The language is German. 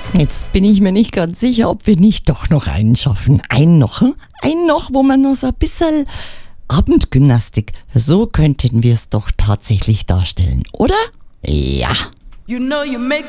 Jetzt bin ich mir nicht ganz sicher, ob wir nicht doch noch einen schaffen. Einen noch, wo man noch so ein bisschen Abendgymnastik. So könnten wir es doch tatsächlich darstellen, oder? Ja. You know you make